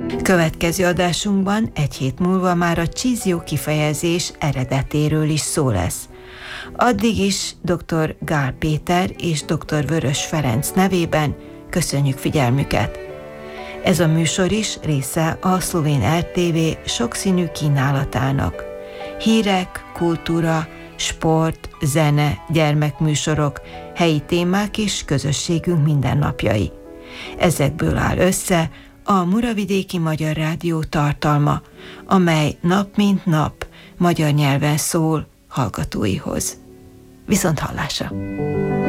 Következő adásunkban egy hét múlva már a csízió kifejezés eredetéről is szó lesz. Addig is dr. Gál Péter és dr. Vörös Ferenc nevében köszönjük figyelmüket. Ez a műsor is része a szlovén RTV sokszínű kínálatának. Hírek, kultúra, sport, zene, gyermekműsorok, helyi témák és közösségünk mindennapjai. Ezekből áll össze a Muravidéki Magyar Rádió tartalma, amely nap mint nap magyar nyelven szól hallgatóihoz. Viszonthallásra!